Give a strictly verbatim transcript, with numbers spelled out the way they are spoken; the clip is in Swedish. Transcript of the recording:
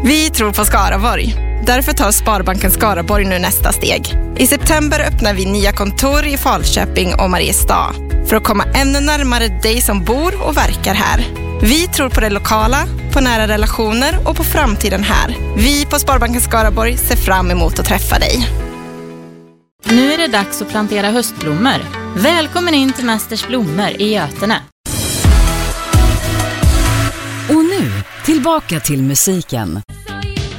Vi tror på Skaraborg. Därför tar Sparbanken Skaraborg nu nästa steg. I september öppnar vi nya kontor i Falköping och Mariestad för att komma ännu närmare dig som bor och verkar här. Vi tror på det lokala, på nära relationer och på framtiden här. Vi på Sparbanken Skaraborg ser fram emot att träffa dig. Nu är det dags att plantera höstblommor. Välkommen in till Mästers blommor i Götene. Och nu, tillbaka till musiken.